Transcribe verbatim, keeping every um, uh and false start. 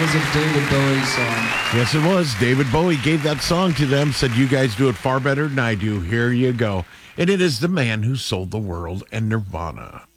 was a David Bowie song. Yes, it was. David Bowie gave that song to them, said, you guys do it far better than I do. Here you go. And it is the man who sold the world and Nirvana.